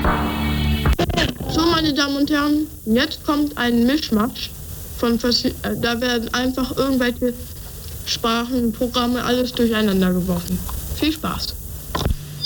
So, meine Damen und Herren, jetzt kommt ein Mischmasch da werden einfach irgendwelche Sprachen, Programme, alles durcheinander geworfen. Viel Spaß!